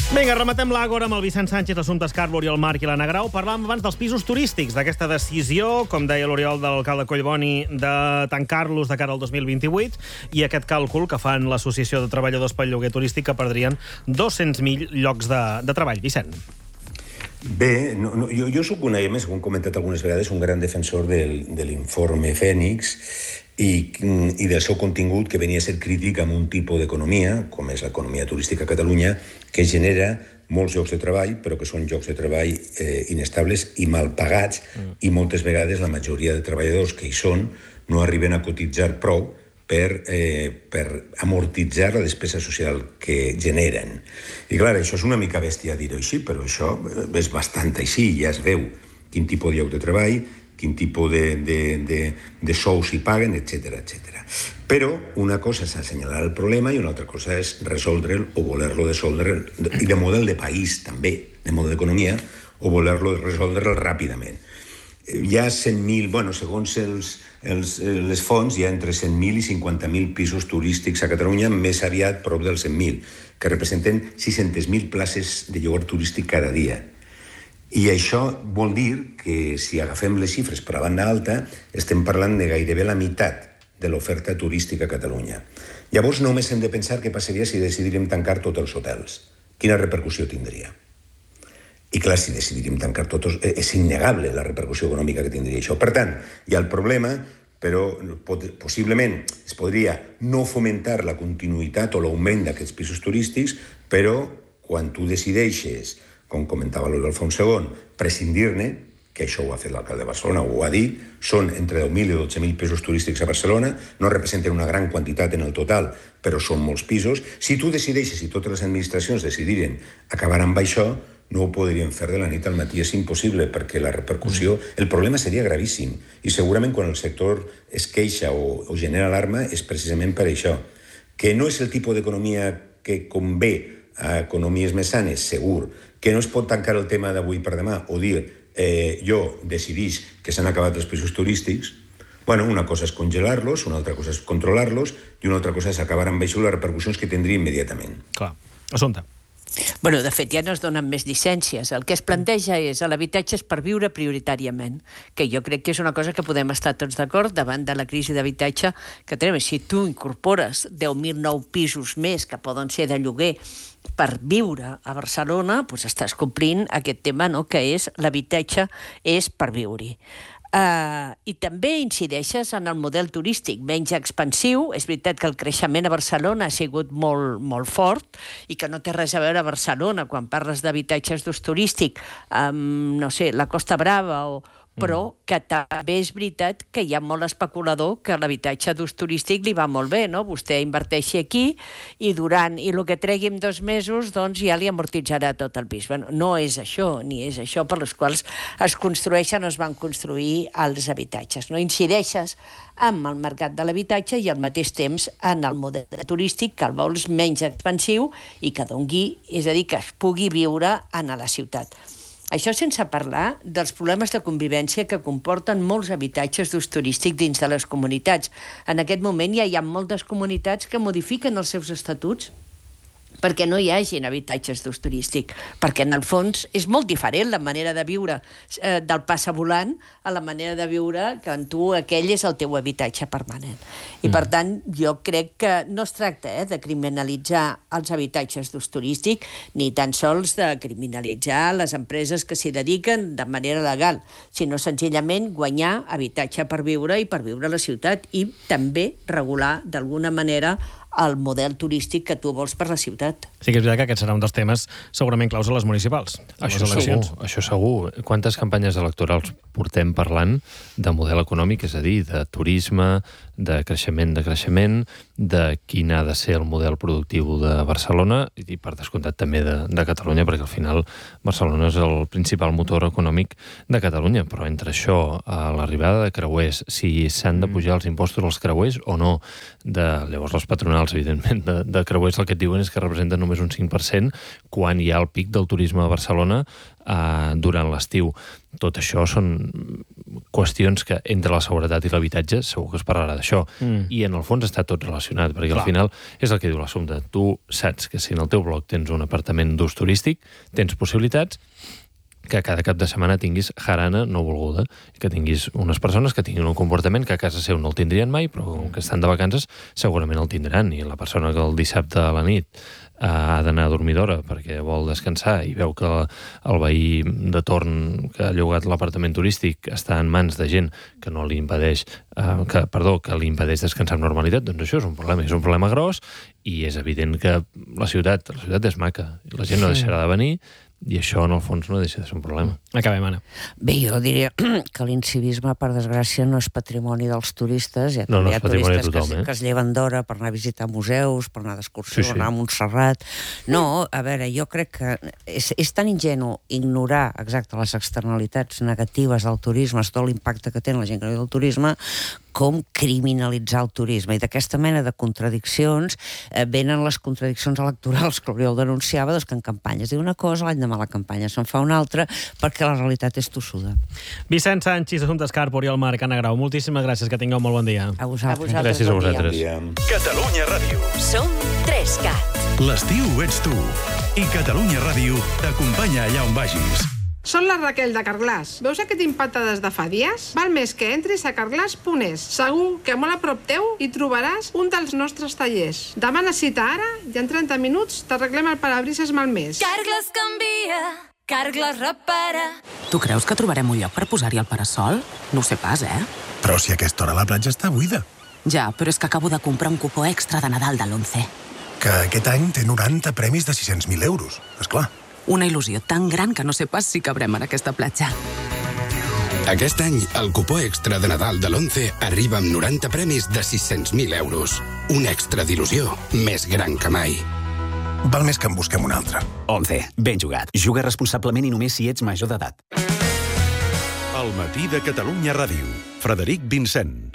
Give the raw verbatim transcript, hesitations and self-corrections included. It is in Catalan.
Vinga, rematem l'Àgora amb el Vicent Sánchez, l'Assumpta Escàrbor i el Marc i l'Anna Grau. Parlàvem abans dels pisos turístics, d'aquesta decisió, com deia l'Oriol de l'alcalde Collboni, de tancar-los de cara al dos mil vint-i-vuit, i aquest càlcul que fan l'Associació de Treballadors pel Lloguer Turístic, que perdrien dos-cents mil llocs de, de treball. Vicent. Bé, no, no, jo, jo soc una, a més, com he comentat algunes vegades, un gran defensor del, de l'informe Fènix i, i del seu contingut, que venia a ser crític amb un tipus d'economia, com és l'economia turística a Catalunya, que genera molts llocs de treball, però que són llocs de treball eh, inestables i mal pagats, mm. i moltes vegades la majoria de treballadors que hi són no arriben a cotitzar prou per, eh, per amortitzar la despesa social que generen. I clar, això és una mica bèstia dir-ho així, però això és bastant així, ja es veu quin tipus de lloc de treball, quin tipus de, de, de, de sous s'hi paguen, etcètera, etcètera. Però una cosa és assenyalar el problema i una altra cosa és resoldre'l o voler-lo resoldre, i de model de país també, de model d'economia, o voler-lo resoldre'l ràpidament. Hi ha cent mil, bueno, segons els, els, les fonts, hi ha entre cent mil i cinquanta mil pisos turístics a Catalunya, més aviat prop dels cent mil, que representen sis-centes mil places de lloguer turístic cada dia. I això vol dir que, si agafem les xifres per a banda alta, estem parlant de gairebé la meitat de l'oferta turística a Catalunya. Llavors només hem de pensar què passaria si decidiríem tancar tots els hotels. Quina repercussió tindria? I clar, si decidiríem tancar tots, és innegable la repercussió econòmica que tindria això. Per tant, hi ha el problema, però possiblement es podria no fomentar la continuïtat o l'augment d'aquests pisos turístics, però quan tu decideixes, com comentava l'Oriol fa un segon, prescindir-ne, que això ho ha fet l'alcalde de Barcelona, ho ha dit, són entre deu mil i dotze mil pisos turístics a Barcelona, no representen una gran quantitat en el total, però són molts pisos. Si tu decideixes, si totes les administracions decidiren acabar amb això, no ho podrien fer de la nit al matí, és impossible, perquè la repercussió, el problema seria gravíssim, i segurament quan el sector es queixa o, o genera alarma és precisament per això, que no és el tipus d'economia que convé a economies més sanes, segur, que no es pot tancar el tema d'avui per demà o dir eh, jo decidís que s'han acabat els pisos turístics. Bueno, una cosa és congelar-los, una altra cosa és controlar-los i una altra cosa és acabar amb això les repercussions que tindria immediatament. Clar. Assumpta. Bueno, de fet, ja no es donen més llicències. El que es planteja és l'habitatge és per viure prioritàriament, que jo crec que és una cosa que podem estar tots d'acord davant de la crisi d'habitatge que tenim. Si tu incorpores deu mil nou pisos més que poden ser de lloguer per viure a Barcelona, doncs estàs complint aquest tema, no?, que és l'habitatge és per viure-hi. Uh, I també incideixes en el model turístic menys expansiu. És veritat que el creixement a Barcelona ha sigut molt, molt fort i que no té res a veure a Barcelona quan parles d'habitatges d'ús turístic amb, no sé, la Costa Brava o però que també és veritat que hi ha molt especulador que l'habitatge d'ús turístic li va molt bé, no? Vostè inverteixi aquí i durant, i el que tregui en dos mesos, doncs ja li amortitzarà tot el pis. Bueno, no és això, ni és això per les quals es construeixen o es van construir els habitatges. No incideixes amb el mercat de l'habitatge i al mateix temps en el model turístic, que el vols menys expansiu i que dongui, és a dir, que es pugui viure en la ciutat. Això sense parlar dels problemes de convivència que comporten molts habitatges d'ús turístic dins de les comunitats. En aquest moment ja hi ha moltes comunitats que modifiquen els seus estatuts perquè no hi hagin habitatges d'ús turístic, perquè en el fons és molt diferent la manera de viure eh, del passavolant a la manera de viure que en tu aquell és el teu habitatge permanent. I per tant, jo crec que no es tracta eh, de criminalitzar els habitatges d'ús turístic, ni tan sols de criminalitzar les empreses que s'hi dediquen de manera legal, sinó senzillament guanyar habitatge per viure i per viure a la ciutat, i també regular d'alguna manera el model turístic que tu vols per la ciutat. Sí que és veritat que aquest serà un dels temes segurament claus a les municipals. Això segur, això segur. Quantes campanyes electorals portem parlant de model econòmic, és a dir, de turisme, de creixement, de creixement, de quin ha de ser el model productiu de Barcelona i, per descomptat, també de, de Catalunya, perquè al final Barcelona és el principal motor econòmic de Catalunya. Però entre això, a l'arribada de creuers, si s'han de pujar els impostos als creuers o no, de, llavors les patronals, evidentment, de, de creuers el que et diuen és que representen només un cinc per cent quan hi ha el pic del turisme a Barcelona eh, durant l'estiu. Tot això són qüestions que entre la seguretat i l'habitatge segur que es parlarà d'això. Mm. I en el fons està tot relacionat, perquè Clar. al final és el que diu l'assumpte. Tu saps que si en el teu bloc tens un apartament d'ús turístic, tens possibilitats que cada cap de setmana tinguis jarana no volguda, i que tinguis unes persones que tinguin un comportament que a casa seu no el tindrien mai, però com que estan de vacances segurament el tindran, i la persona que el dissabte a la nit ha d'anar a dormir d'hora perquè vol descansar i veu que el veí de torn que ha llogat l'apartament turístic està en mans de gent que no li impedeix eh, que, perdó, que li impedeix descansar amb normalitat, doncs això és un problema, és un problema gros, i és evident que la ciutat, la ciutat és maca, i la gent no deixarà de venir, i això, en el fons, no deixa de ser un problema. Acabem, Anna. Bé, jo diria que l'incivisme, per desgràcia, no és patrimoni dels turistes. Hi ha, no, no hi ha és patrimoni turistes de tothom, que, eh? que es lleven d'hora per anar a visitar museus, per anar d'excursió, Sí, sí. per anar a Montserrat. No, a veure, jo crec que és, és tan ingenu ignorar exacte les externalitats negatives del turisme, tot l'impacte que té la gent que no ve del turisme, com criminalitzar el turisme. I d'aquesta mena de contradiccions eh, venen les contradiccions electorals que l'Oriol denunciava, doncs que en campanya es diu una cosa, l'any demà la campanya se'n fa una altra, perquè la realitat és tossuda. Vicent Sanchis, Assumptes Carp, Oriol Marc, Anna Grau, moltíssimes gràcies, que tingueu molt bon dia. A vosaltres. A vosaltres. Gràcies a bon dia. vosaltres. Catalunya Ràdio. Som tres cat. L'estiu ets tu. I Catalunya Ràdio t'acompanya allà on vagis. Són la Raquel de Carglass. Veus aquest impacte des de fa dies? Val més que entris a carglass punt es. Segur que molt a prop teu hi trobaràs un dels nostres tallers. Demana cita ara i en trenta minuts t'arreglem el parabrises malmès. Carglass canvia, Carglass repara. Tu creus que trobarem un lloc per posar-hi el parasol? No ho sé pas, eh? Però si a aquesta hora la platja està buida. Ja, però és que acabo de comprar un cupó extra de Nadal de l'Once. Que aquest any té noranta premis de sis-cents mil euros, esclar. Una il·lusió tan gran que no sé pas si cabrem en aquesta platja. Aquest any, el cupó extra de Nadal de l'Once arriba amb noranta premis de sis-cents mil euros. Un extra d'il·lusió més gran que mai. Val més que en busquem un altre. Once, ben jugat. Juga responsablement i només si ets major d'edat. El matí de Catalunya Ràdio. Frederic Vincent.